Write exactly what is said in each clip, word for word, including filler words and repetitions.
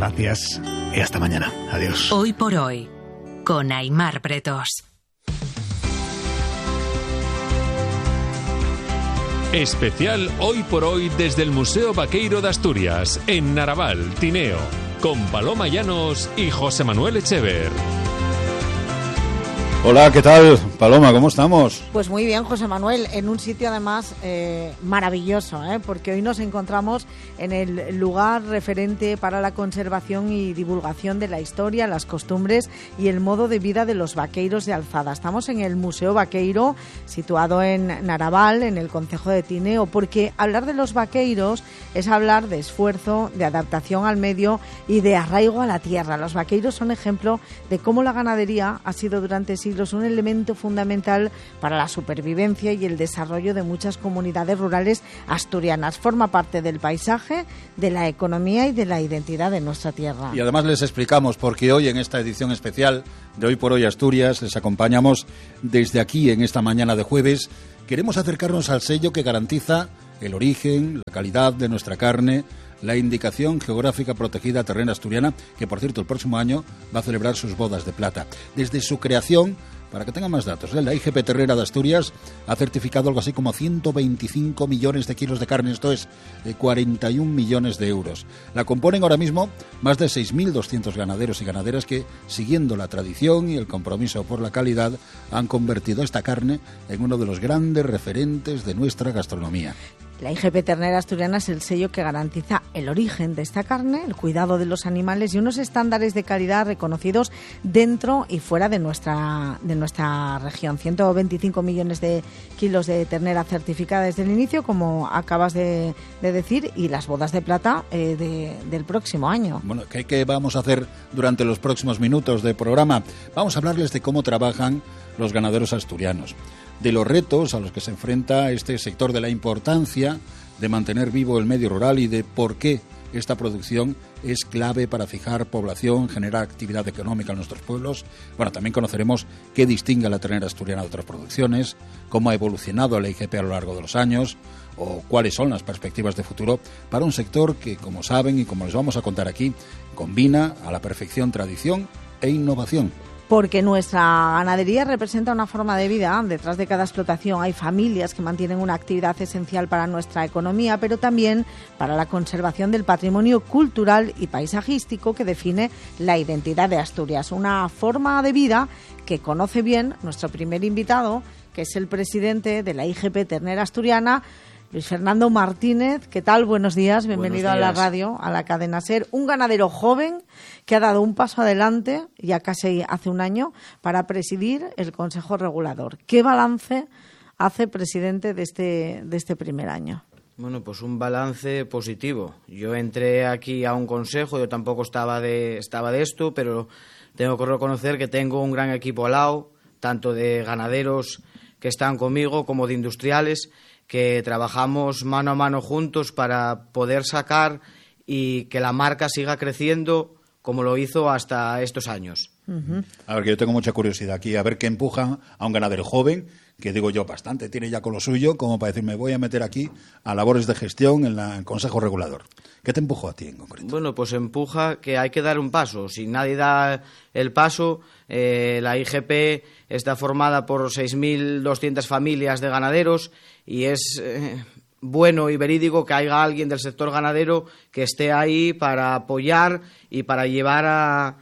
gracias y hasta mañana. Adiós. Hoy por hoy, con Aimar Pretos. Especial Hoy por Hoy desde el Museo Vaqueiro de Asturias, en Naraval, Tineo, con Paloma Llanos y José Manuel Echever. Hola, ¿qué tal? Paloma, ¿cómo estamos? Pues muy bien, José Manuel, en un sitio además eh, maravilloso, ¿eh? Porque hoy nos encontramos en el lugar referente para la conservación y divulgación de la historia, las costumbres y el modo de vida de los vaqueiros de Alzada. Estamos en el Museo Vaqueiro, situado en Naraval, en el concejo de Tineo, porque hablar de los vaqueiros es hablar de esfuerzo, de adaptación al medio y de arraigo a la tierra. Los vaqueiros son ejemplo de cómo la ganadería ha sido durante siglos un elemento fundamental para la supervivencia y el desarrollo de muchas comunidades rurales asturianas. Forma parte del paisaje, de la economía y de la identidad de nuestra tierra. Y además les explicamos porque hoy en esta edición especial de Hoy por Hoy Asturias les acompañamos desde aquí en esta mañana de jueves. Queremos acercarnos al sello que garantiza el origen, la calidad de nuestra carne, la indicación geográfica protegida terrena asturiana, que por cierto el próximo año va a celebrar sus bodas de plata. Desde su creación, para que tengan más datos, ¿eh? la I G P Ternera de Asturias ha certificado algo así como ciento veinticinco millones de kilos de carne, esto es de cuarenta y un millones de euros. La componen ahora mismo más de seis mil doscientos ganaderos y ganaderas que, siguiendo la tradición y el compromiso por la calidad, han convertido esta carne en uno de los grandes referentes de nuestra gastronomía. La I G P Ternera Asturiana es el sello que garantiza el origen de esta carne, el cuidado de los animales y unos estándares de calidad reconocidos dentro y fuera de nuestra de nuestra región. ciento veinticinco millones de kilos de ternera certificada desde el inicio, como acabas de, de decir, y las bodas de plata eh, de, del próximo año. Bueno, ¿qué, ¿qué vamos a hacer durante los próximos minutos de programa? Vamos a hablarles de cómo trabajan los ganaderos asturianos, de los retos a los que se enfrenta este sector, de la importancia de mantener vivo el medio rural y de por qué esta producción es clave para fijar población, generar actividad económica en nuestros pueblos. Bueno, también conoceremos qué distingue a la ternera asturiana de otras producciones, cómo ha evolucionado la I G P a lo largo de los años o cuáles son las perspectivas de futuro para un sector que, como saben y como les vamos a contar aquí, combina a la perfección tradición e innovación. Porque nuestra ganadería representa una forma de vida. Detrás de cada explotación hay familias que mantienen una actividad esencial para nuestra economía, pero también para la conservación del patrimonio cultural y paisajístico que define la identidad de Asturias. Una forma de vida que conoce bien nuestro primer invitado, que es el presidente de la I G P Ternera Asturiana, Luis Fernando Martínez. ¿Qué tal? Buenos días, bienvenido Buenos días. a la radio, a la cadena SER. Un ganadero joven que ha dado un paso adelante, ya casi hace un año, para presidir el Consejo Regulador. ¿Qué balance hace, presidente, de este, de este primer año? Bueno, pues un balance positivo. Yo entré aquí a un consejo, yo tampoco estaba de, estaba de esto, pero tengo que reconocer que tengo un gran equipo al lado, tanto de ganaderos que están conmigo como de industriales, que trabajamos mano a mano juntos para poder sacar y que la marca siga creciendo como lo hizo hasta estos años. Uh-huh. A ver, que yo tengo mucha curiosidad aquí, a ver qué empuja a un ganadero joven, que digo yo bastante tiene ya con lo suyo, como para decir, me voy a meter aquí a labores de gestión en la, el Consejo Regulador. ¿Qué te empujó a ti en concreto? Bueno, pues empuja que hay que dar un paso. Si nadie da el paso, eh, la I G P está formada por seis mil doscientas familias de ganaderos y es eh, bueno y verídico que haya alguien del sector ganadero que esté ahí para apoyar y para llevar a,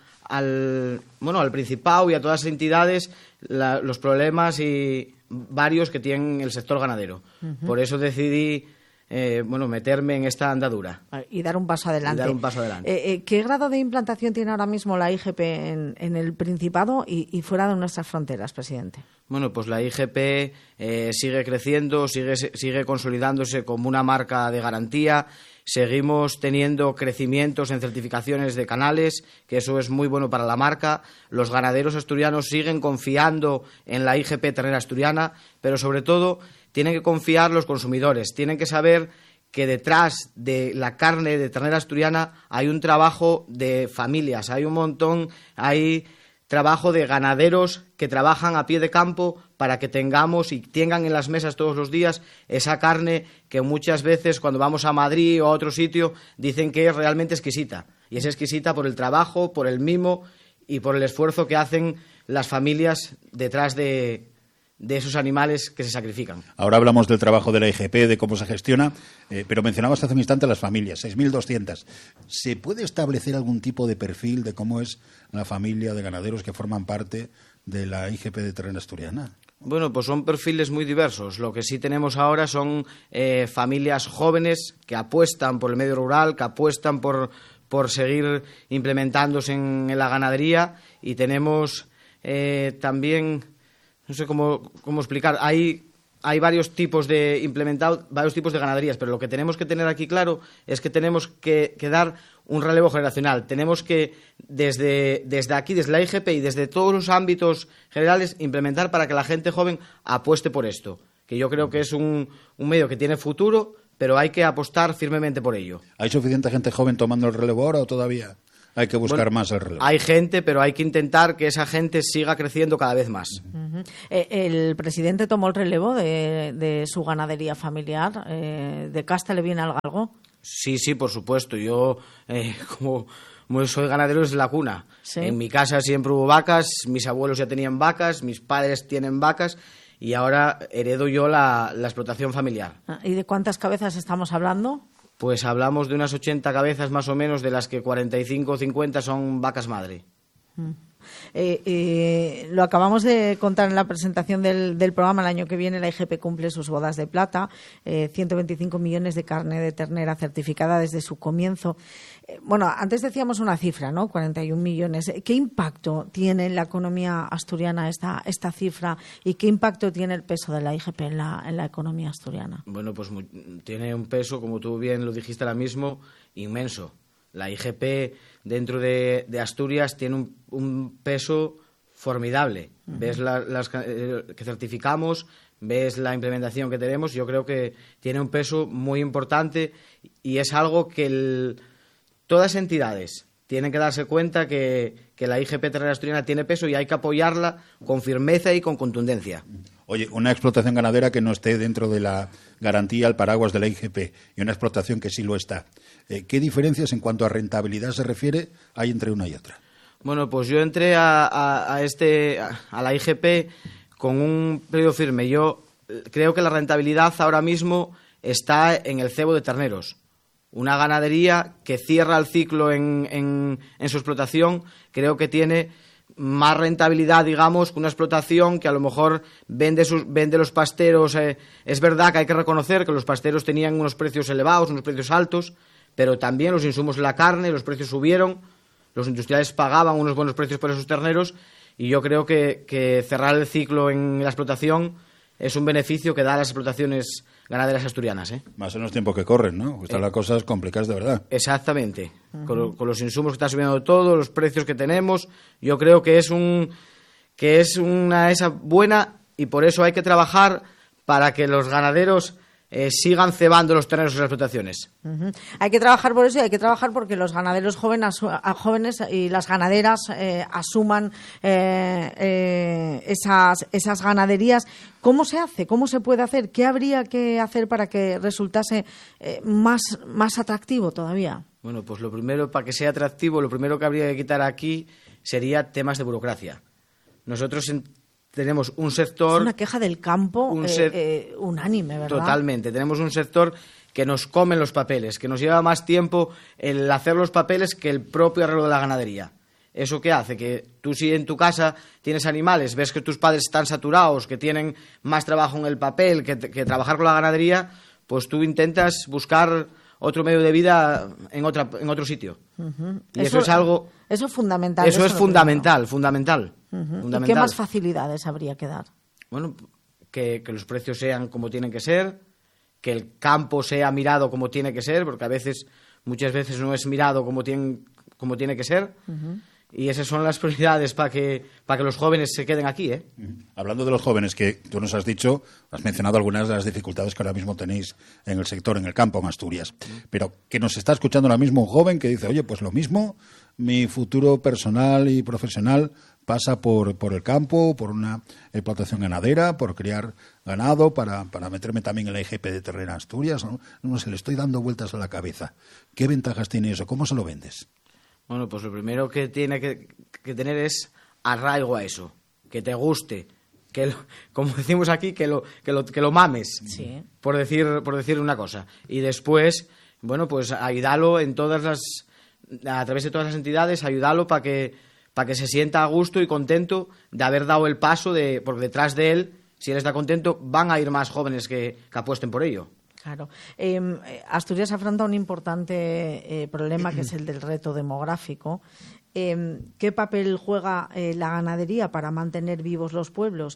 al, bueno, al Principado y a todas las entidades la, los problemas y varios que tiene el sector ganadero. Uh-huh. Por eso decidí Eh, bueno, meterme en esta andadura. Y dar un paso adelante. Y dar un paso adelante. Eh, eh, ¿Qué grado de implantación tiene ahora mismo la I G P en, en el Principado y, y fuera de nuestras fronteras, presidente? Bueno, pues la I G P eh, sigue creciendo, sigue, sigue consolidándose como una marca de garantía. Seguimos teniendo crecimientos en certificaciones de canales, que eso es muy bueno para la marca. Los ganaderos asturianos siguen confiando en la I G P Ternera Asturiana, pero sobre todo tienen que confiar los consumidores, tienen que saber que detrás de la carne de ternera asturiana hay un trabajo de familias, hay un montón, hay trabajo de ganaderos que trabajan a pie de campo para que tengamos y tengan en las mesas todos los días esa carne que muchas veces cuando vamos a Madrid o a otro sitio dicen que es realmente exquisita. Y es exquisita por el trabajo, por el mimo y por el esfuerzo que hacen las familias detrás de, de esos animales que se sacrifican. Ahora hablamos del trabajo de la I G P, de cómo se gestiona, eh, pero mencionabas hace un instante las familias, seis mil doscientas. ¿Se puede establecer algún tipo de perfil de cómo es la familia de ganaderos que forman parte de la I G P de Ternera Asturiana? Bueno, pues son perfiles muy diversos. Lo que sí tenemos ahora son eh, familias jóvenes que apuestan por el medio rural, que apuestan por, por seguir implementándose en, en la ganadería, y tenemos eh, también... No sé cómo, cómo explicar. Hay, hay varios tipos de implementado, varios tipos de ganaderías, pero lo que tenemos que tener aquí claro es que tenemos que, que dar un relevo generacional. Tenemos que, desde, desde aquí, desde la I G P y desde todos los ámbitos generales, implementar para que la gente joven apueste por esto, que yo creo que es un, un medio que tiene futuro, pero hay que apostar firmemente por ello. ¿Hay suficiente gente joven tomando el relevo ahora o todavía hay que buscar bueno, más el relevo? Hay gente, pero hay que intentar que esa gente siga creciendo cada vez más. Uh-huh. eh, el presidente tomó el relevo de, de su ganadería familiar. Eh, ¿De casta le viene algo? Sí, sí, por supuesto. Yo, eh, como, como soy ganadero desde la cuna, ¿sí? En mi casa siempre hubo vacas, mis abuelos ya tenían vacas, mis padres tienen vacas, y ahora heredo yo la, la explotación familiar. ¿Y de cuántas cabezas estamos hablando? Pues hablamos de unas ochenta cabezas más o menos, de las que cuarenta y cinco o cincuenta son vacas madre. Mm. Eh, eh, lo acabamos de contar en la presentación del, del programa. El año que viene la I G P cumple sus bodas de plata, eh, ciento veinticinco millones de carne de ternera certificada desde su comienzo. Eh, bueno, antes decíamos una cifra, ¿no? cuarenta y un millones. ¿Qué impacto tiene en la economía asturiana esta, esta cifra, y qué impacto tiene el peso de la I G P en la, en la economía asturiana? Bueno, pues muy, tiene un peso, como tú bien lo dijiste ahora mismo, inmenso. La I G P dentro de, de Asturias tiene un, un peso formidable. Uh-huh. Ves la, las eh, que certificamos, ves la implementación que tenemos. Yo creo que tiene un peso muy importante, y es algo que el, todas las entidades tienen que darse cuenta que, que la I G P Ternera Asturiana tiene peso, y hay que apoyarla con firmeza y con contundencia. Oye, una explotación ganadera que no esté dentro de la garantía, el paraguas de la I G P, y una explotación que sí lo está. Eh, ¿Qué diferencias en cuanto a rentabilidad se refiere hay entre una y otra? Bueno, pues yo entré a, a, a, este, a la I G P con un periodo firme. Yo creo que la rentabilidad ahora mismo está en el cebo de terneros. Una ganadería que cierra el ciclo en, en, en su explotación, creo que tiene más rentabilidad, digamos, que una explotación que a lo mejor vende, sus, vende los pasteros. Eh, es verdad que hay que reconocer que los pasteros tenían unos precios elevados, unos precios altos, pero también los insumos de la carne, los precios subieron, los industriales pagaban unos buenos precios por esos terneros, y yo creo que, que cerrar el ciclo en la explotación es un beneficio que da a las explotaciones ganaderas asturianas, ¿eh? Más en los tiempos que corren, ¿no? Están eh, las cosas complicadas de verdad. Exactamente. Uh-huh. Con, con los insumos que está subiendo todo, los precios que tenemos, yo creo que es un que es una esa buena, y por eso hay que trabajar para que los ganaderos Eh, sigan cebando los terrenos en las explotaciones. Uh-huh. Hay que trabajar por eso, y hay que trabajar porque los ganaderos jóvenes, jóvenes y las ganaderas eh, asuman eh, eh, esas, esas ganaderías. ¿Cómo se hace? ¿Cómo se puede hacer? ¿Qué habría que hacer para que resultase eh, más, más atractivo todavía? Bueno, pues lo primero, para que sea atractivo, lo primero que habría que quitar aquí sería temas de burocracia. Nosotros en tenemos un sector... Es una queja del campo un eh, eh, unánime, ¿verdad? Totalmente. Tenemos un sector que nos come los papeles, que nos lleva más tiempo el hacer los papeles que el propio arreglo de la ganadería. ¿Eso qué hace? Que tú, si en tu casa tienes animales, ves que tus padres están saturados, que tienen más trabajo en el papel que, que trabajar con la ganadería, pues tú intentas buscar otro medio de vida en otra en otro sitio. Uh-huh. Y eso, eso es algo... Eso es fundamental. Eso, eso es fundamental, fundamental. Uh-huh. fundamental. ¿Y qué más facilidades habría que dar? Bueno, que, que los precios sean como tienen que ser, que el campo sea mirado como tiene que ser, porque a veces, muchas veces no es mirado como tiene, como tiene que ser. Uh-huh. Y esas son las prioridades para que, para que los jóvenes se queden aquí, ¿eh? Hablando de los jóvenes, que tú nos has dicho, has mencionado algunas de las dificultades que ahora mismo tenéis en el sector, en el campo, en Asturias. Pero que nos está escuchando ahora mismo un joven que dice, oye, pues lo mismo, mi futuro personal y profesional pasa por, por el campo, por una explotación ganadera, por criar ganado, para, para meterme también en la I G P de Ternera Asturias. No, no sé, le estoy dando vueltas a la cabeza. ¿Qué ventajas tiene eso? ¿Cómo se lo vendes? Bueno, pues lo primero que tiene que, que tener es arraigo a eso, que te guste, que lo, como decimos aquí, que lo, que lo, que lo mames, sí. por decir, por decir una cosa. Y después, bueno, pues ayudarlo en todas las, a través de todas las entidades, ayudarlo para que, para que se sienta a gusto y contento de haber dado el paso, de, porque detrás de él, si él está contento, van a ir más jóvenes que, que apuesten por ello. Claro. Eh, Asturias afronta un importante eh, problema que es el del reto demográfico. Eh, ¿Qué papel juega eh, la ganadería para mantener vivos los pueblos?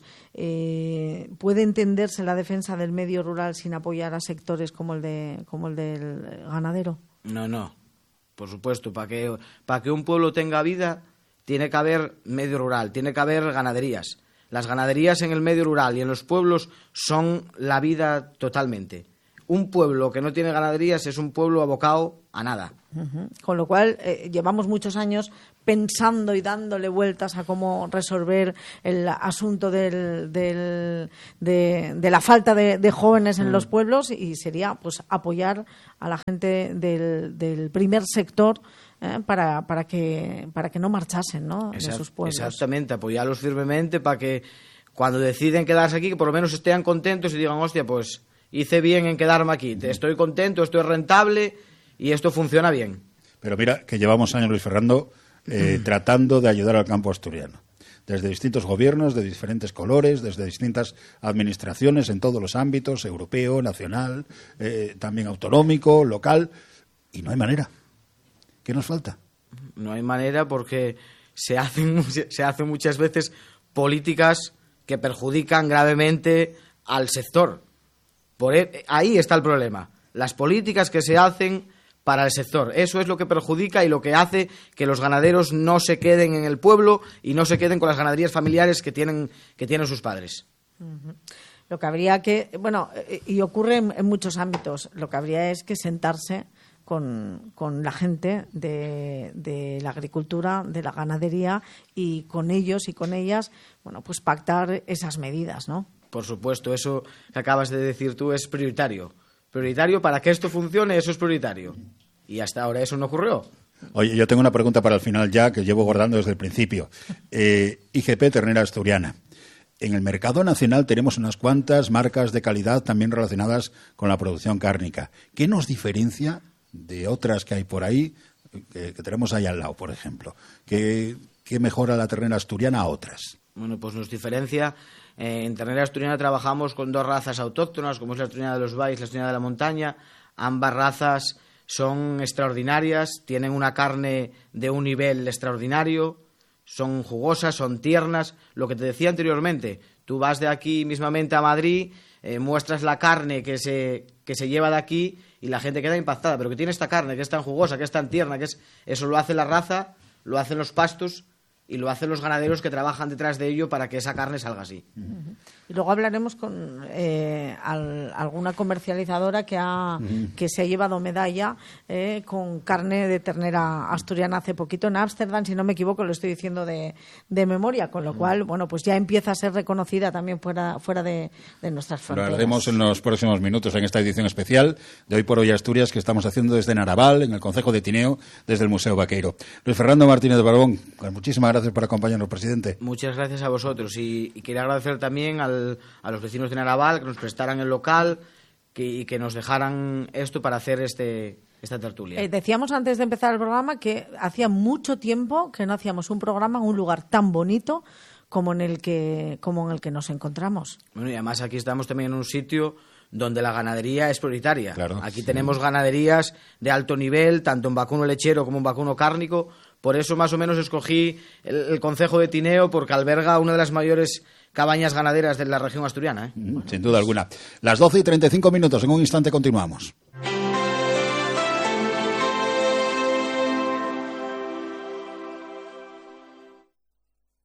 Eh, ¿Puede entenderse la defensa del medio rural sin apoyar a sectores como el de como el del ganadero? No, no. Por supuesto, para que, para que un pueblo tenga vida tiene que haber medio rural, tiene que haber ganaderías. Las ganaderías en el medio rural y en los pueblos son la vida totalmente. Un pueblo que no tiene ganaderías es un pueblo abocado a nada. Uh-huh. Con lo cual, eh, llevamos muchos años pensando y dándole vueltas a cómo resolver el asunto del, del, de, de la falta de, de jóvenes en mm. los pueblos, y sería pues apoyar a la gente del, del primer sector eh, para, para, que, para que no marchasen, ¿no? Exact, de sus pueblos. Exactamente, apoyarlos firmemente para que cuando deciden quedarse aquí, que por lo menos estén contentos y digan, hostia, pues hice bien en quedarme aquí, estoy contento, estoy rentable y esto funciona bien. Pero mira que llevamos años, Luis Fernando, eh, mm. tratando de ayudar al campo asturiano. Desde distintos gobiernos, de diferentes colores, desde distintas administraciones en todos los ámbitos, europeo, nacional, eh, también autonómico, local, y no hay manera. ¿Qué nos falta? No hay manera porque se hacen, se hacen muchas veces políticas que perjudican gravemente al sector. Por ahí está el problema. Las políticas que se hacen para el sector. Eso es lo que perjudica y lo que hace que los ganaderos no se queden en el pueblo y no se queden con las ganaderías familiares que tienen, que tienen sus padres. Uh-huh. Lo que habría que... Bueno, y ocurre en, en muchos ámbitos. Lo que habría es que sentarse con, con la gente de, de la agricultura, de la ganadería, y con ellos y con ellas, bueno, pues pactar esas medidas, ¿no? Por supuesto, eso que acabas de decir tú es prioritario. Prioritario para que esto funcione, eso es prioritario. Y hasta ahora eso no ocurrió. Oye, yo tengo una pregunta para el final ya, que llevo guardando desde el principio. Eh, I G P Ternera Asturiana. En el mercado nacional tenemos unas cuantas marcas de calidad también relacionadas con la producción cárnica. ¿Qué nos diferencia de otras que hay por ahí, que, que tenemos ahí al lado, por ejemplo? ¿Qué, qué mejora la ternera asturiana a otras? Bueno, pues nos diferencia... Eh, en ternera asturiana trabajamos con dos razas autóctonas, como es la asturiana de los valles y la asturiana de la montaña. Ambas razas son extraordinarias, tienen una carne de un nivel extraordinario, son jugosas, son tiernas. Lo que te decía anteriormente, tú vas de aquí mismamente a Madrid, eh, muestras la carne que se, que se lleva de aquí y la gente queda impactada. Pero que tiene esta carne, que es tan jugosa, que es tan tierna, que es eso lo hace la raza, lo hacen los pastos y lo hacen los ganaderos que trabajan detrás de ello para que esa carne salga así. Uh-huh. Y luego hablaremos con eh, al, alguna comercializadora que ha uh-huh. que se ha llevado medalla eh, con carne de ternera asturiana hace poquito en Ámsterdam, si no me equivoco, lo estoy diciendo de, de memoria, con lo uh-huh. cual, bueno, pues ya empieza a ser reconocida también fuera, fuera de, de nuestras fronteras. Lo haremos en los próximos minutos en esta edición especial de Hoy por Hoy Asturias, que estamos haciendo desde Naraval, en el concejo de Tineo, desde el Museo Vaqueiro. Luis Fernando Martínez de Barbón, muchísimas gracias por acompañarnos, presidente. Muchas gracias a vosotros y, y quería agradecer también al a los vecinos de Naraval que nos prestaran el local que, y que nos dejaran esto para hacer este esta tertulia. Eh, decíamos antes de empezar el programa que hacía mucho tiempo que no hacíamos un programa en un lugar tan bonito como en el que como en el que nos encontramos. Bueno, y además aquí estamos también en un sitio donde la ganadería es prioritaria. Claro, aquí sí. tenemos ganaderías de alto nivel, tanto en vacuno lechero como en vacuno cárnico. Por eso más o menos escogí el, el concejo de Tineo, porque alberga una de las mayores cabañas ganaderas de la región asturiana. ¿eh? Mm, sin duda alguna. Las doce y treinta y cinco minutos, en un instante continuamos.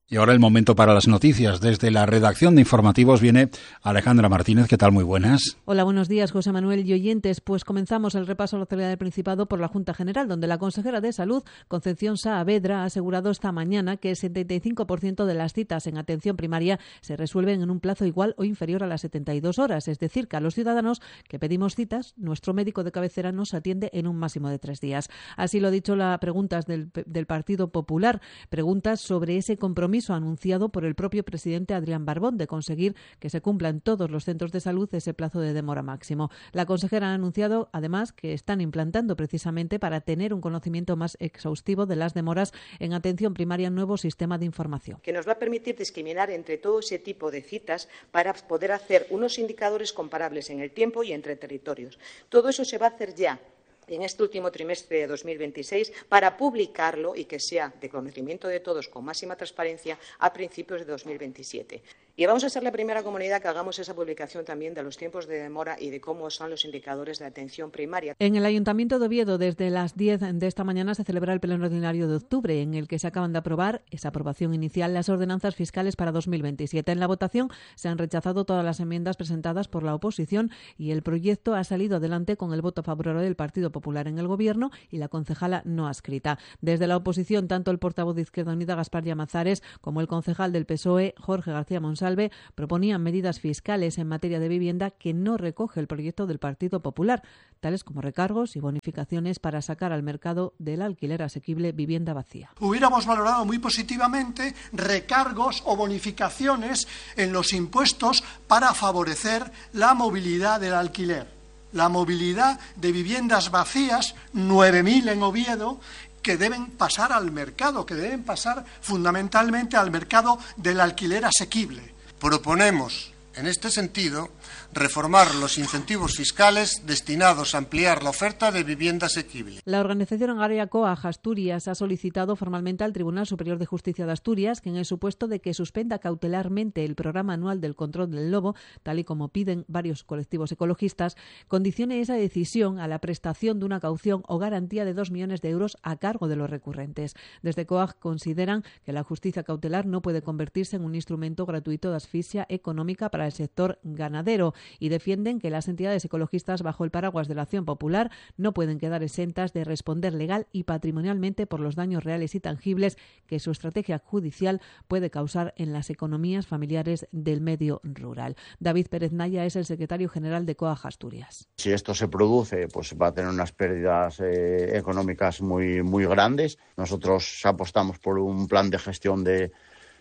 Y ahora el momento para las noticias. Desde la redacción de informativos viene Alejandra Martínez. ¿Qué tal? Muy buenas. Hola, buenos días, José Manuel y oyentes. Pues comenzamos el repaso a la actualidad del Principado por la Junta General, donde la consejera de Salud, Concepción Saavedra, ha asegurado esta mañana que el setenta y cinco por ciento de las citas en atención primaria se resuelven en un plazo igual o inferior a las setenta y dos horas. Es decir, que a los ciudadanos que pedimos citas, nuestro médico de cabecera nos atiende en un máximo de tres días. Así lo ha dicho la preguntas del, del Partido Popular. Preguntas sobre ese compromiso anunciado por el propio presidente Adrián Barbón de conseguir que se cumpla en todos los centros de salud ese plazo de demora máximo. La consejera ha anunciado, además, que están implantando precisamente para tener un conocimiento más exhaustivo de las demoras en atención primaria un nuevo sistema de información. Que nos va a permitir discriminar entre todo ese tipo de citas para poder hacer unos indicadores comparables en el tiempo y entre territorios. Todo eso se va a hacer ya en este último trimestre de dos mil veintiséis para publicarlo y que sea de conocimiento de todos con máxima transparencia a principios de dos mil veintisiete. Y vamos a ser la primera comunidad que hagamos esa publicación también de los tiempos de demora y de cómo son los indicadores de atención primaria. En el Ayuntamiento de Oviedo, desde las diez de esta mañana, se celebra el Pleno Ordinario de octubre, en el que se acaban de aprobar, esa aprobación inicial, las ordenanzas fiscales para dos mil veintisiete. En la votación se han rechazado todas las enmiendas presentadas por la oposición y el proyecto ha salido adelante con el voto favorable del Partido Popular en el Gobierno y la concejala no adscrita. Desde la oposición, tanto el portavoz de Izquierda Unida, Gaspar Llamazares, como el concejal del P S O E, Jorge García Monsalve, proponían medidas fiscales en materia de vivienda que no recoge el proyecto del Partido Popular, tales como recargos y bonificaciones para sacar al mercado del alquiler asequible vivienda vacía. Hubiéramos valorado muy positivamente recargos o bonificaciones en los impuestos para favorecer la movilidad del alquiler. La movilidad de viviendas vacías, nueve mil en Oviedo, que deben pasar al mercado, que deben pasar fundamentalmente al mercado del alquiler asequible. Proponemos, en este sentido, reformar los incentivos fiscales destinados a ampliar la oferta de vivienda asequible. La organización agraria COAG Asturias ha solicitado formalmente al Tribunal Superior de Justicia de Asturias que, en el supuesto de que suspenda cautelarmente el programa anual del control del lobo, tal y como piden varios colectivos ecologistas, condicione esa decisión a la prestación de una caución o garantía de dos millones de euros a cargo de los recurrentes. Desde COAG consideran que la justicia cautelar no puede convertirse en un instrumento gratuito de asfixia económica para el sector ganadero, y defienden que las entidades ecologistas bajo el paraguas de la acción popular no pueden quedar exentas de responder legal y patrimonialmente por los daños reales y tangibles que su estrategia judicial puede causar en las economías familiares del medio rural. David Pérez Naya es el secretario general de COAG Asturias. Si esto se produce, pues va a tener unas pérdidas eh, económicas muy, muy grandes. Nosotros apostamos por un plan de gestión de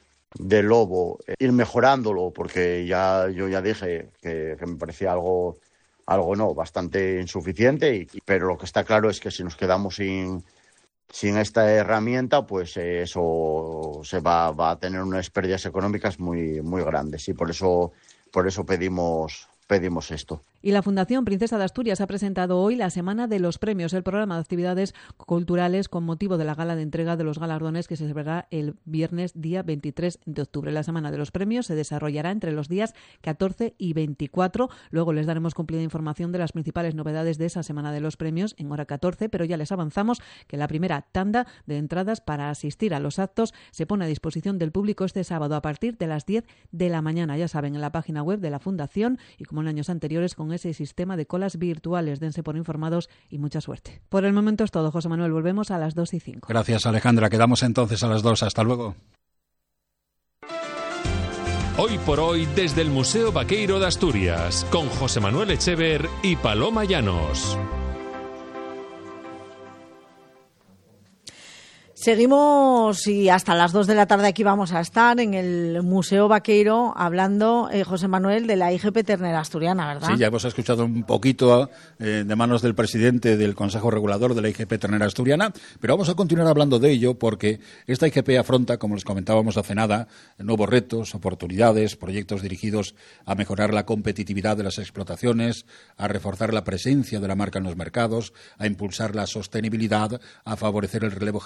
del lobo, eh, ir mejorándolo, porque ya yo ya dije que, que me parecía algo, algo no, bastante insuficiente, y, pero lo que está claro es que si nos quedamos sin, sin esta herramienta, pues eh, eso se va, va a tener unas pérdidas económicas muy, muy grandes, y por eso, por eso pedimos, pedimos esto. Y la Fundación Princesa de Asturias ha presentado hoy la Semana de los Premios, el programa de actividades culturales con motivo de la gala de entrega de los galardones que se celebrará el viernes día veintitrés de octubre. La Semana de los Premios se desarrollará entre los días catorce y veinticuatro. Luego les daremos cumplida información de las principales novedades de esa Semana de los Premios en hora catorce, pero ya les avanzamos que la primera tanda de entradas para asistir a los actos se pone a disposición del público este sábado a partir de las diez de la mañana. Ya saben, en la página web de la Fundación y como en años anteriores con ese sistema de colas virtuales. Dense por informados y mucha suerte. Por el momento es todo, José Manuel. Volvemos a las dos y cinco. Gracias, Alejandra. Quedamos entonces a las dos. Hasta luego. Hoy por hoy desde el Museo Vaqueiro de Asturias con José Manuel Echever y Paloma Llanos. Seguimos y hasta las dos de la tarde aquí vamos a estar en el Museo Vaqueiro hablando, eh, José Manuel, de la I G P Ternera Asturiana, ¿verdad? Sí, ya hemos escuchado un poquito eh, de manos del presidente del Consejo Regulador de la I G P Ternera Asturiana, pero vamos a continuar hablando de ello porque esta I G P afronta, como les comentábamos hace nada, nuevos retos, oportunidades, proyectos dirigidos a mejorar la competitividad de las explotaciones, a reforzar la presencia de la marca en los mercados, a impulsar la sostenibilidad, a favorecer el relevo generacional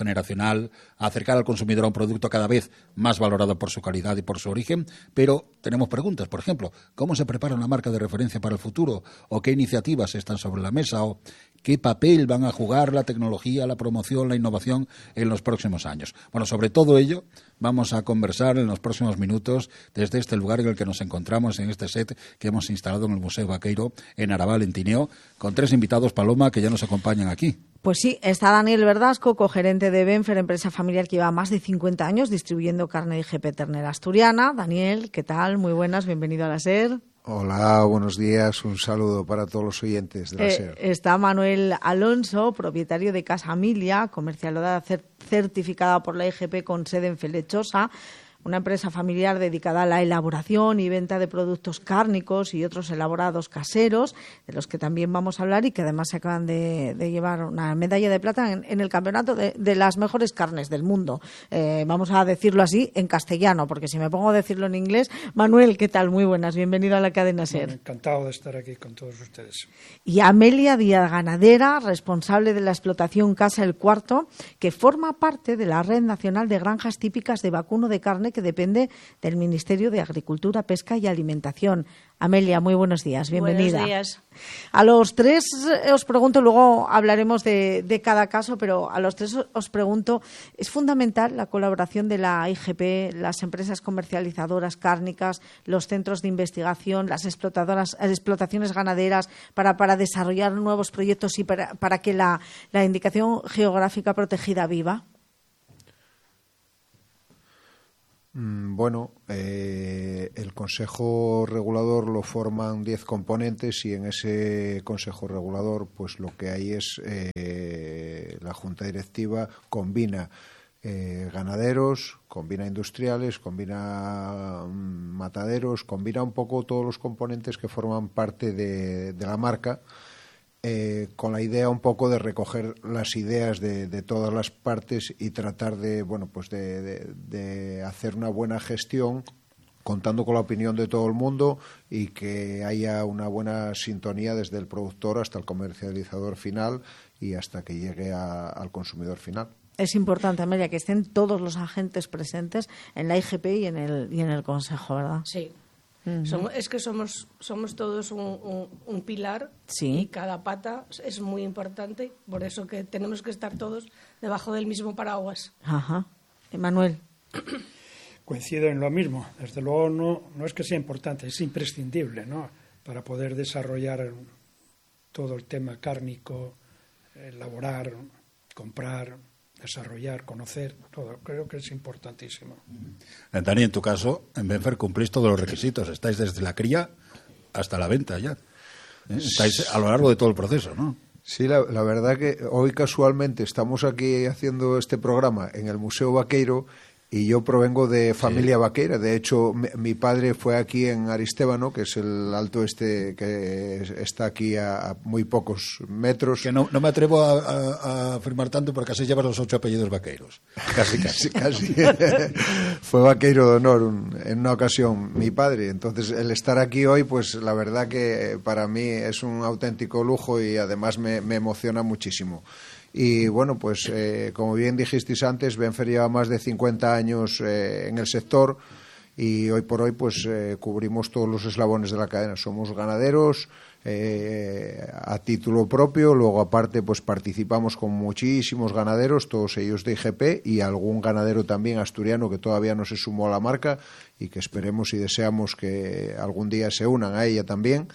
nacional, a acercar al consumidor a un producto cada vez más valorado por su calidad y por su origen, pero tenemos preguntas, por ejemplo, ¿cómo se prepara una marca de referencia para el futuro? ¿O qué iniciativas están sobre la mesa? ¿O qué papel van a jugar la tecnología, la promoción, la innovación en los próximos años? Bueno, sobre todo ello vamos a conversar en los próximos minutos desde este lugar en el que nos encontramos, en este set que hemos instalado en el Museo Vaqueiro, en Araval, en Tineo, con tres invitados, Paloma, que ya nos acompañan aquí. Pues sí, está Daniel Verdasco, cogerente de Benfer, empresa familiar que lleva más de cincuenta años distribuyendo carne de I G P ternera asturiana. Daniel, ¿qué tal? Muy buenas, bienvenido a la SER. Hola, buenos días, un saludo para todos los oyentes de la eh, SER. Está Manuel Alonso, propietario de Casa Amilia, comercializadora certificada por la I G P con sede en Felechosa, una empresa familiar dedicada a la elaboración y venta de productos cárnicos y otros elaborados caseros, de los que también vamos a hablar y que además se acaban de, de llevar una medalla de plata en, en el campeonato de, de las mejores carnes del mundo. Eh, vamos a decirlo así en castellano, porque si me pongo a decirlo en inglés. Manuel, ¿qué tal? Muy buenas, bienvenido a la cadena SER. Bueno, encantado de estar aquí con todos ustedes. Y Amelia Díaz Ganadera, responsable de la explotación Casa El Cuarto, que forma parte de la Red Nacional de Granjas Típicas de Vacuno de Carne, que depende del Ministerio de Agricultura, Pesca y Alimentación. Amelia, muy buenos días, bienvenida. Buenos días. A los tres os pregunto, luego hablaremos de, de cada caso, pero a los tres os pregunto, ¿es fundamental la colaboración de la I G P, las empresas comercializadoras cárnicas, los centros de investigación, las explotadoras, las explotaciones ganaderas para, para desarrollar nuevos proyectos y para, para que la, la indicación geográfica protegida viva? Bueno, eh, el Consejo Regulador lo forman diez componentes y en ese Consejo Regulador pues lo que hay es eh, la Junta Directiva combina eh, ganaderos, combina industriales, combina mm, mataderos, combina un poco todos los componentes que forman parte de, de la marca. Eh, con la idea un poco de recoger las ideas de, de todas las partes y tratar de, bueno, pues de, de, de hacer una buena gestión contando con la opinión de todo el mundo y que haya una buena sintonía desde el productor hasta el comercializador final y hasta que llegue a, al consumidor final. Es importante, Amelia, que estén todos los agentes presentes en la I G P y en el, y en el Consejo, ¿verdad? Sí. Uh-huh. Somos, es que somos, somos todos un, un, un pilar sí. Y cada pata es muy importante, por eso que tenemos que estar todos debajo del mismo paraguas. Ajá. Emanuel. Coincido en lo mismo. Desde luego no, no es que sea importante, es imprescindible, ¿no? Para poder desarrollar todo el tema cárnico, elaborar, comprar, desarrollar, conocer, todo. Creo que es importantísimo. Dani, en tu caso, en Benfer cumplís todos los requisitos. Estáis desde la cría hasta la venta ya. ¿Eh? Estáis a lo largo de todo el proceso, ¿no? Sí, la, la verdad que hoy casualmente estamos aquí haciendo este programa en el Museo Vaqueiro y yo provengo de familia sí. vaquera. De hecho, mi, mi padre fue aquí en Aristébano, que es el alto este que está aquí a, a muy pocos metros. Que no, no me atrevo a, a, a afirmar tanto porque así llevas los ocho apellidos vaqueiros. Casi, casi. casi. Fue vaqueiro de honor un, en una ocasión mi padre. Entonces, el estar aquí hoy, pues la verdad que para mí es un auténtico lujo y además me, me emociona muchísimo. Y bueno, pues eh, como bien dijisteis antes, Benfer lleva más de cincuenta años eh, en el sector y hoy por hoy pues eh, cubrimos todos los eslabones de la cadena. Somos ganaderos eh, a título propio, luego aparte pues participamos con muchísimos ganaderos, todos ellos de I G P y algún ganadero también asturiano que todavía no se sumó a la marca y que esperemos y deseamos que algún día se unan a ella también.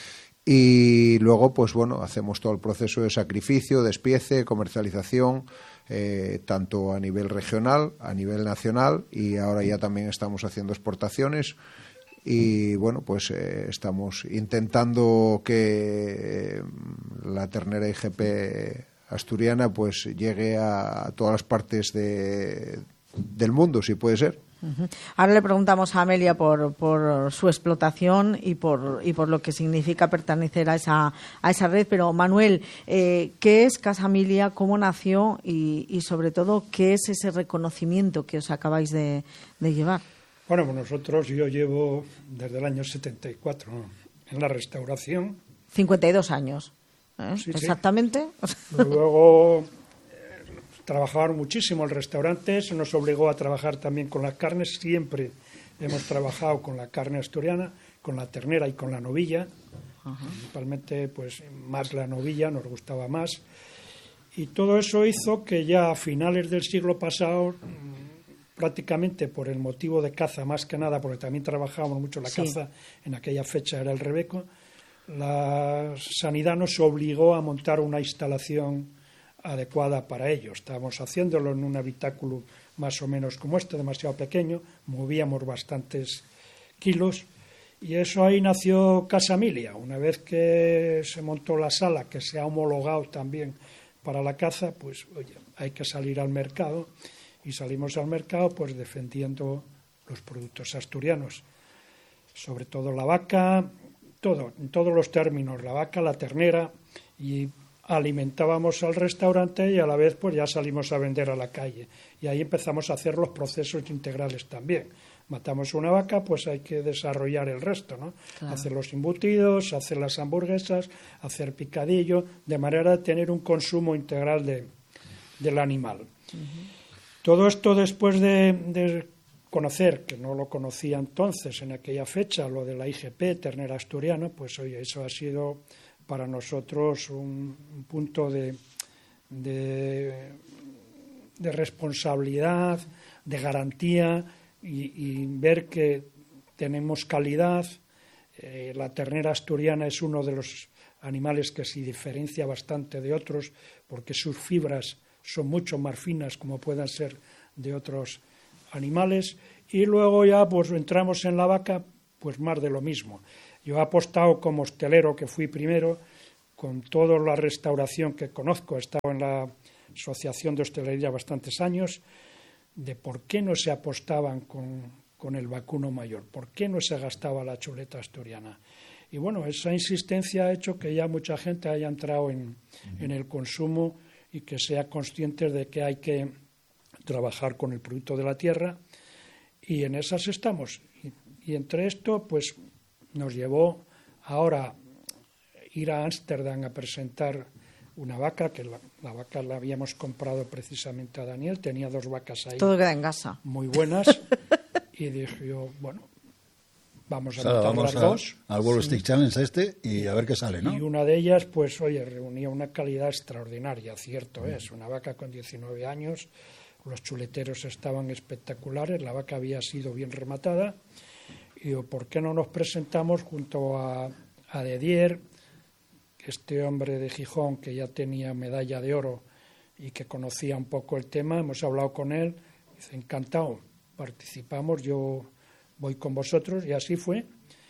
Y luego, pues bueno, hacemos todo el proceso de sacrificio, despiece, comercialización, eh, tanto a nivel regional, a nivel nacional y ahora ya también estamos haciendo exportaciones y bueno, pues eh, estamos intentando que eh, la ternera I G P asturiana pues llegue a, a todas las partes de, del mundo, si puede ser. Uh-huh. Ahora le preguntamos a Amelia por, por su explotación y por, y por lo que significa pertenecer a esa, a esa red, pero Manuel, eh, ¿qué es Casa Amilia? ¿Cómo nació? Y, y sobre todo, ¿qué es ese reconocimiento que os acabáis de, de llevar? Bueno, pues nosotros, yo llevo desde el año setenta y cuatro en la restauración. cincuenta y dos años, ¿eh? Sí, exactamente. Sí. Luego trabajaban muchísimo el restaurante, eso nos obligó a trabajar también con las carnes, siempre hemos trabajado con la carne asturiana, con la ternera y con la novilla, uh-huh. principalmente pues más la novilla, nos gustaba más, y todo eso hizo que ya a finales del siglo pasado, prácticamente por el motivo de caza, más que nada, porque también trabajábamos mucho la sí. caza, en aquella fecha era el rebeco, la sanidad nos obligó a montar una instalación adecuada para ello. Estábamos haciéndolo en un habitáculo más o menos como este, demasiado pequeño, movíamos bastantes kilos, y eso ahí nació Casa Emilia. Una vez que se montó la sala, que se ha homologado también para la caza, pues oye, hay que salir al mercado, y salimos al mercado pues defendiendo los productos asturianos, sobre todo la vaca, todo, en todos los términos, la vaca, la ternera, y alimentábamos al restaurante y a la vez pues ya salimos a vender a la calle, y ahí empezamos a hacer los procesos integrales también. Matamos una vaca, pues hay que desarrollar el resto, ¿no? Claro. Hacer los embutidos, hacer las hamburguesas, hacer picadillo, de manera de tener un consumo integral de, del animal. Uh-huh. Todo esto después de, de conocer, que no lo conocía entonces en aquella fecha, lo de la I G P, ternera asturiana, pues oye, eso ha sido para nosotros un, un punto de, de, de responsabilidad, de garantía, y, y ver que tenemos calidad. Eh, la ternera asturiana es uno de los animales que se diferencia bastante de otros, porque sus fibras son mucho más finas como puedan ser de otros animales, y luego ya pues entramos en la vaca, pues más de lo mismo. Yo he apostado como hostelero, que fui primero, con toda la restauración que conozco, he estado en la Asociación de Hostelería bastantes años, de por qué no se apostaban con, con el vacuno mayor, por qué no se gastaba la chuleta asturiana. Y bueno, esa insistencia ha hecho que ya mucha gente haya entrado en, uh-huh. en el consumo, y que sea conscientes de que hay que trabajar con el producto de la tierra, y en esas estamos. Y, y entre esto, pues nos llevó ahora ir a Ámsterdam a presentar una vaca, que la, la vaca la habíamos comprado precisamente a Daniel, tenía dos vacas ahí. Todo queda en casa. Muy buenas, y dije yo, bueno, vamos a o sea, matar vamos las a, dos. Al World Stick Challenge este y a ver qué sale, ¿no? Y una de ellas, pues oye, reunía una calidad extraordinaria, cierto es, una vaca con diecinueve años, los chuleteros estaban espectaculares, la vaca había sido bien rematada, y digo, ¿por qué no nos presentamos junto a, a Dedier, este hombre de Gijón que ya tenía medalla de oro y que conocía un poco el tema? Hemos hablado con él, dice, encantado, participamos, yo voy con vosotros, y así fue.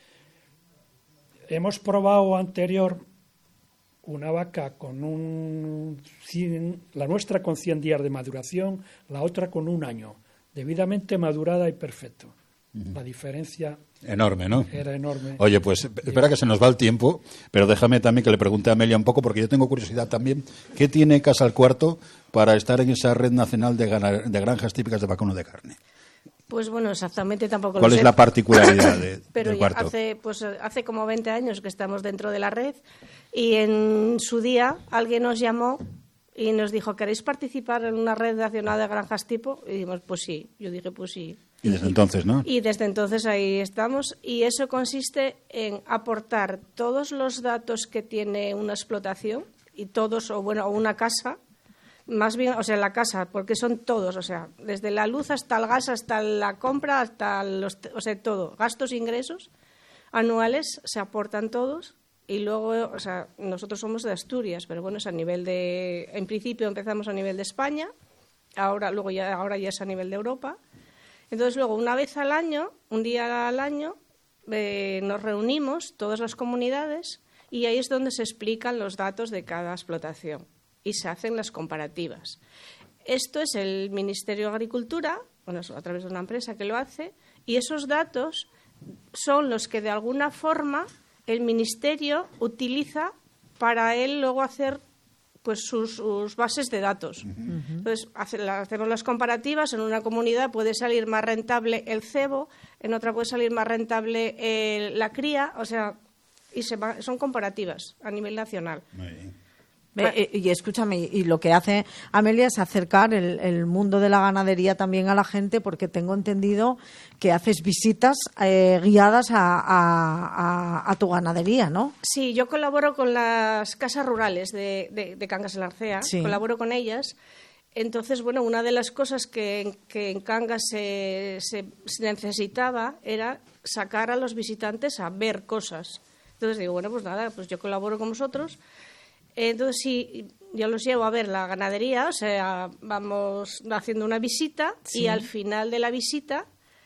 Hemos probado anterior una vaca con un cien, la nuestra con cien días de maduración, la otra con un año, debidamente madurada y perfecto. Uh-huh. La diferencia enorme, ¿no? Era enorme. Oye, pues espera que se nos va el tiempo, pero déjame también que le pregunte a Amelia un poco, porque yo tengo curiosidad también. ¿Qué tiene Casa al Cuarto para estar en esa red nacional de, gana, de granjas típicas de vacuno de carne? Pues bueno, exactamente tampoco lo sé. ¿Cuál es la particularidad de, Pero del cuarto? Hace, pues, hace como veinte años que estamos dentro de la red, y en su día alguien nos llamó y nos dijo, ¿queréis participar en una red nacional de granjas tipo? Y dijimos, pues sí. Yo dije, pues sí. Y desde entonces, ¿no? Y desde entonces ahí estamos, y eso consiste en aportar todos los datos que tiene una explotación, y todos, o bueno, una casa, más bien, o sea, la casa, porque son todos, o sea, desde la luz hasta el gas, hasta la compra, hasta los, o sea, todo, gastos e ingresos anuales se aportan todos, y luego, o sea, nosotros somos de Asturias, pero bueno, es a nivel de, en principio empezamos a nivel de España, ahora, luego ya, ahora ya es a nivel de Europa. Entonces luego, una vez al año, un día al año, eh, nos reunimos todas las comunidades, y ahí es donde se explican los datos de cada explotación y se hacen las comparativas. Esto es el Ministerio de Agricultura, bueno, a través de una empresa que lo hace, y esos datos son los que de alguna forma el Ministerio utiliza para él luego hacer pues sus, sus bases de datos. Uh-huh. Entonces, hace, la, hacemos las comparativas. En una comunidad puede salir más rentable el cebo, en otra puede salir más rentable eh, la cría, o sea, y se va, son comparativas a nivel nacional. Eh, y escúchame, y lo que hace Amelia es acercar el, el mundo de la ganadería también a la gente, porque tengo entendido que haces visitas eh, guiadas a, a, a, a tu ganadería, ¿no? Sí, yo colaboro con las casas rurales de, de, de Cangas de la Arcea, sí. colaboro con ellas. Entonces, bueno, una de las cosas que, que en Cangas se, se, se necesitaba era sacar a los visitantes a ver cosas. Entonces digo, bueno, pues nada, pues yo colaboro con vosotros. Entonces, sí, yo los llevo a ver la ganadería, o sea, vamos haciendo una visita sí. y al final de la visita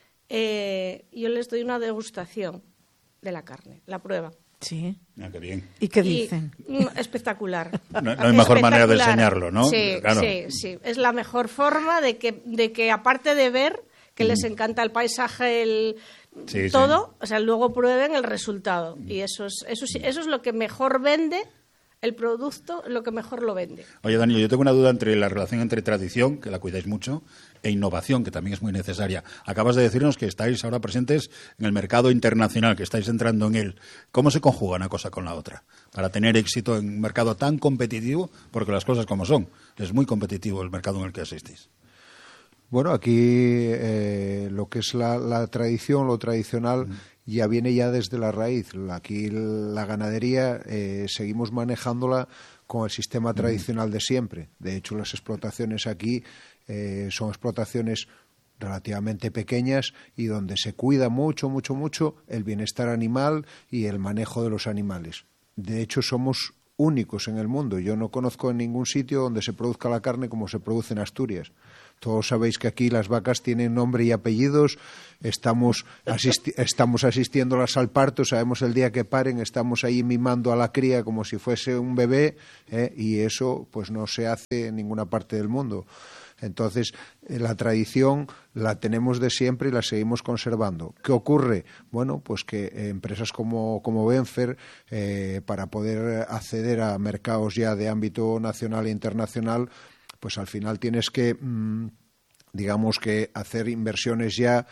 eh, yo les doy una degustación de la carne, la prueba. Sí. Ah, qué bien. ¿Y qué dicen? Y, espectacular. No, no hay mejor manera de enseñarlo, ¿no? Sí, claro. sí, sí. Es la mejor forma de que, de que aparte de ver que mm. les encanta el paisaje, el sí, todo, sí. o sea, luego prueben el resultado. Mm. Y eso es, eso, eso es lo que mejor vende. El producto, lo que mejor lo vende. Oye, Daniel, yo tengo una duda entre la relación entre tradición, que la cuidáis mucho, e innovación, que también es muy necesaria. Acabas de decirnos que estáis ahora presentes en el mercado internacional, que estáis entrando en él. ¿Cómo se conjuga una cosa con la otra para tener éxito en un mercado tan competitivo? Porque las cosas como son, es muy competitivo el mercado en el que asistís. Bueno, aquí eh, lo que es la, la tradición, lo tradicional, mm. ya viene ya desde la raíz. Aquí la ganadería eh, seguimos manejándola con el sistema tradicional de siempre. De hecho, las explotaciones aquí eh, son explotaciones relativamente pequeñas y donde se cuida mucho, mucho, mucho el bienestar animal y el manejo de los animales. De hecho, somos únicos en el mundo. Yo no conozco en ningún sitio donde se produzca la carne como se produce en Asturias. Todos sabéis que aquí las vacas tienen nombre y apellidos, estamos, asisti- estamos asistiéndolas al parto, sabemos el día que paren, estamos ahí mimando a la cría como si fuese un bebé, ¿eh? Y eso pues no se hace en ninguna parte del mundo. Entonces, eh, la tradición la tenemos de siempre y la seguimos conservando. ¿Qué ocurre? Bueno, pues que eh, empresas como, como Benfer, eh, para poder acceder a mercados ya de ámbito nacional e internacional, pues al final tienes que, mmm, digamos que hacer inversiones ya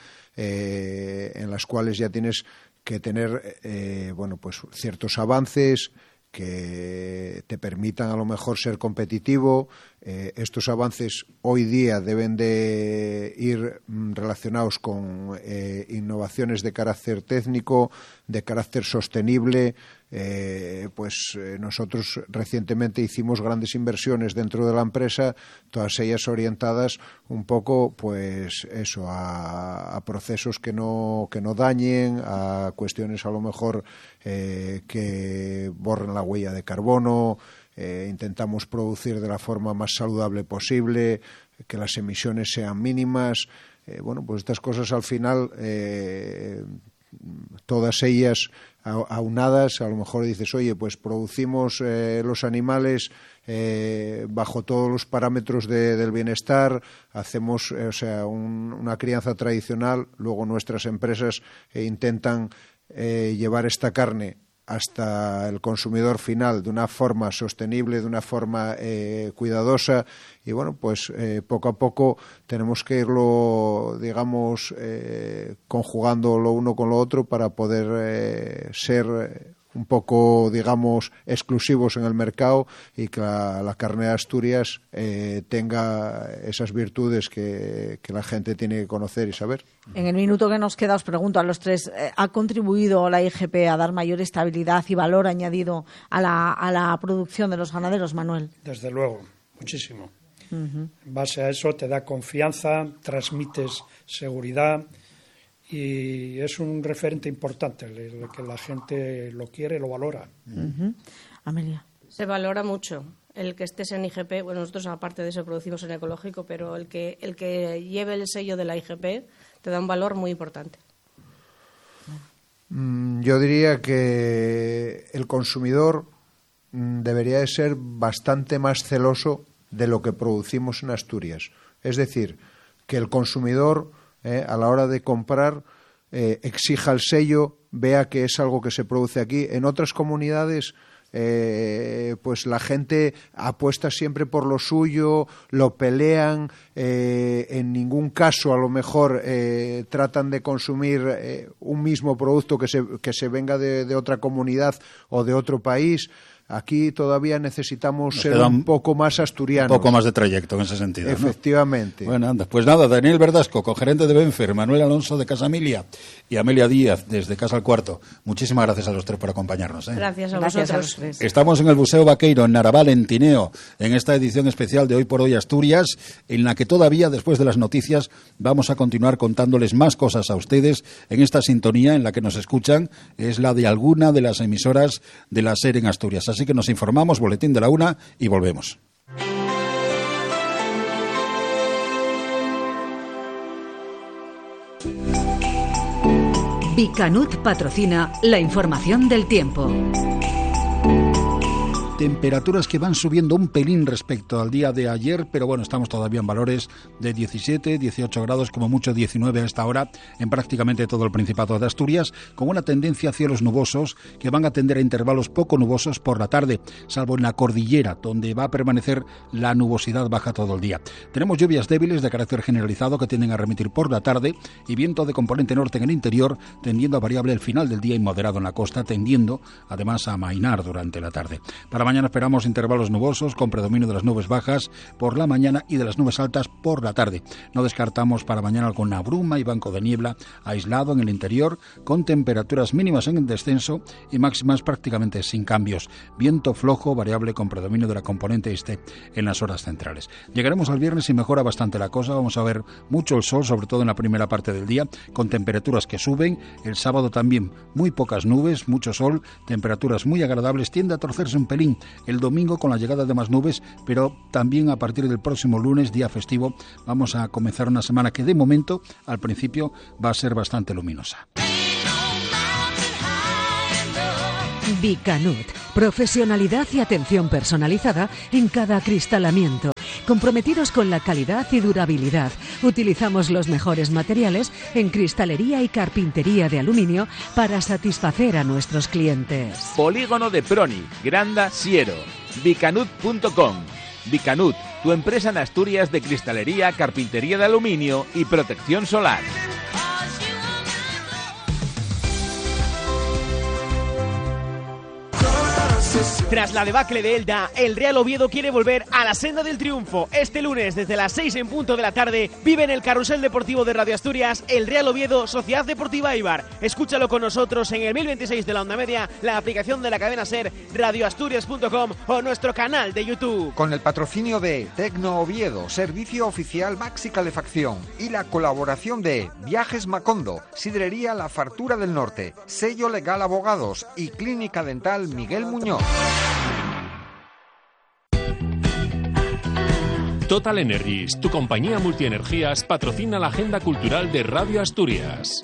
eh, en las cuales ya tienes que tener, eh, bueno, pues ciertos avances que te permitan a lo mejor ser competitivo. Eh, estos avances hoy día deben de ir mm, relacionados con eh, innovaciones de carácter técnico, de carácter sostenible. Eh, pues eh, nosotros recientemente hicimos grandes inversiones dentro de la empresa, todas ellas orientadas un poco, pues eso, a, a procesos que no que no dañen, a cuestiones a lo mejor eh, que borren la huella de carbono. Eh, intentamos producir de la forma más saludable posible, que las emisiones sean mínimas. Eh, bueno, pues estas cosas al final, eh, todas ellas aunadas, a lo mejor dices, oye, pues producimos eh, los animales eh, bajo todos los parámetros de, del bienestar, hacemos eh, o sea, un, una crianza tradicional, luego nuestras empresas eh, intentan eh, llevar esta carne hasta el consumidor final de una forma sostenible, de una forma eh, cuidadosa, y bueno, pues eh, poco a poco tenemos que irlo, digamos, eh, conjugando lo uno con lo otro para poder eh, ser un poco, digamos, exclusivos en el mercado y que la, la carne de Asturias eh, tenga esas virtudes que, que la gente tiene que conocer y saber. En el minuto que nos queda os pregunto a los tres, eh, ¿ha contribuido la I G P a dar mayor estabilidad y valor añadido a la, a la producción de los ganaderos, Manuel? Desde luego, muchísimo. Uh-huh. En base a eso te da confianza, transmites seguridad y es un referente importante, el que la gente lo quiere, lo valora. Uh-huh. Amelia. Se valora mucho el que estés en I G P. Bueno, nosotros aparte de eso producimos en ecológico, pero el que el que lleve el sello de la I G P te da un valor muy importante. Yo diría que el consumidor debería de ser bastante más celoso de lo que producimos en Asturias. Es decir, que el consumidor Eh, a la hora de comprar, eh, exija el sello, vea que es algo que se produce aquí. En otras comunidades, eh, pues la gente apuesta siempre por lo suyo, lo pelean, eh, en ningún caso a lo mejor eh, tratan de consumir eh, un mismo producto que se, que se venga de, de otra comunidad o de otro país. Aquí todavía necesitamos Nos ser queda un poco más asturianos. Un poco más de trayecto en ese sentido, ¿no? Efectivamente. Bueno, anda, pues nada, Daniel Verdasco, cogerente de Benfer, Manuel Alonso de Casa Emilia y Amelia Díaz desde Casa al Cuarto. Muchísimas gracias a los tres por acompañarnos, ¿eh? Gracias a Gracias a vosotros. los tres. Estamos en el Museo Vaqueiro, en Naraval, en Tineo, en esta edición especial de Hoy por Hoy Asturias, en la que todavía, después de las noticias, vamos a continuar contándoles más cosas a ustedes en esta sintonía en la que nos escuchan. Es la de alguna de las emisoras de la SER en Asturias. Así que nos informamos, boletín de la una, y volvemos. Bicanut patrocina la información del tiempo. Temperaturas que van subiendo un pelín respecto al día de ayer, pero bueno, estamos todavía en valores de diecisiete, dieciocho grados, como mucho diecinueve a esta hora, en prácticamente todo el Principado de Asturias, con una tendencia a cielos nubosos que van a tender a intervalos poco nubosos por la tarde, salvo en la cordillera, donde va a permanecer la nubosidad baja todo el día. Tenemos lluvias débiles de carácter generalizado que tienden a remitir por la tarde y viento de componente norte en el interior, tendiendo a variable el final del día y moderado en la costa, tendiendo además a amainar durante la tarde. Para mañana esperamos intervalos nubosos con predominio de las nubes bajas por la mañana y de las nubes altas por la tarde. No descartamos para mañana alguna bruma y banco de niebla aislado en el interior, con temperaturas mínimas en el descenso y máximas prácticamente sin cambios. Viento flojo variable con predominio de la componente este en las horas centrales. Llegaremos al viernes y mejora bastante la cosa. Vamos a ver mucho el sol, sobre todo en la primera parte del día, con temperaturas que suben. El sábado también muy pocas nubes, mucho sol, temperaturas muy agradables. Tiende a torcerse un pelín el domingo con la llegada de más nubes, pero también a partir del próximo lunes, día festivo, vamos a comenzar una semana que de momento, al principio, va a ser bastante luminosa. Bicanut, profesionalidad y atención personalizada en cada acristalamiento. Comprometidos con la calidad y durabilidad, utilizamos los mejores materiales en cristalería y carpintería de aluminio para satisfacer a nuestros clientes. Polígono de Proni, Granda, Siero. Bicanut punto com. Bicanut, tu empresa en Asturias de cristalería, carpintería de aluminio y protección solar. Tras la debacle de Elda, el Real Oviedo quiere volver a la senda del triunfo. Este lunes, desde las seis en punto de la tarde, vive en el Carrusel Deportivo de Radio Asturias el Real Oviedo Sociedad Deportiva Eibar. Escúchalo con nosotros en el mil veintiséis de la onda media, la aplicación de la cadena SER, radioasturias punto com o nuestro canal de YouTube. Con el patrocinio de Tecno Oviedo, servicio oficial Maxi Calefacción, y la colaboración de Viajes Macondo, Sidrería La Fartura del Norte, Sello Legal Abogados y Clínica Dental Miguel Muñoz. Total Energies, tu compañía multienergías, patrocina la agenda cultural de Radio Asturias.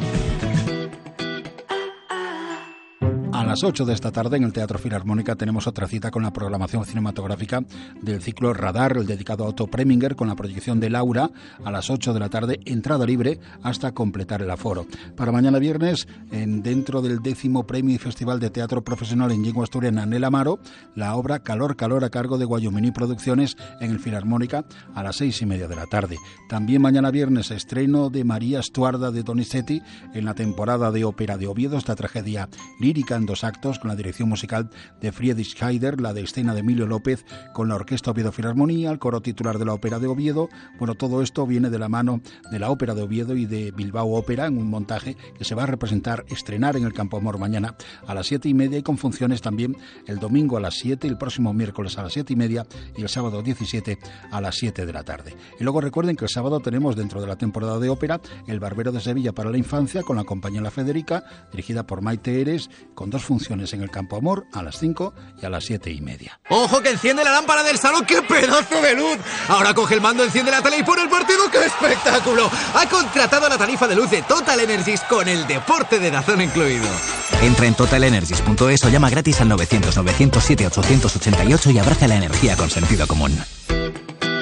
A las ocho de esta tarde en el Teatro Filarmónica tenemos otra cita con la programación cinematográfica del ciclo Radar, el dedicado a Otto Preminger, con la proyección de Laura a las ocho de la tarde, entrada libre hasta completar el aforo. Para mañana viernes, en, dentro del décimo premio y Festival de Teatro Profesional en Lengua Asturiana Anel Amaro, la obra Calor, Calor a cargo de Guayomini Producciones en el Filarmónica a las seis y media de la tarde. También mañana viernes, estreno de María Estuarda de Donizetti en la temporada de ópera de Oviedo, esta tragedia lírica en dos actos con la dirección musical de Friedrich Haider, la de escena de Emilio López con la Orquesta Oviedo Filarmonía, el coro titular de la Ópera de Oviedo. Bueno, todo esto viene de la mano de la Ópera de Oviedo y de Bilbao Ópera en un montaje que se va a representar, estrenar en el Campo Amor mañana a las siete y media y con funciones también el domingo a las siete, el próximo miércoles a las siete y media y el sábado diecisiete a las siete de la tarde. Y luego recuerden que el sábado tenemos dentro de la temporada de ópera El Barbero de Sevilla para la infancia con la compañía La Federica, dirigida por Maite Eres, con dos funciones en el Campo Amor a las cinco y a las siete y media. ¡Ojo que enciende la lámpara del salón! ¡Qué pedazo de luz! Ahora coge el mando, enciende la tele y pone el partido. ¡Qué espectáculo! Ha contratado la tarifa de luz de Total Energies con el deporte de Dazón incluido. Entra en total energies punto es o llama gratis al novecientos, novecientos siete, ochocientos ochenta y ocho y abraza la energía con sentido común.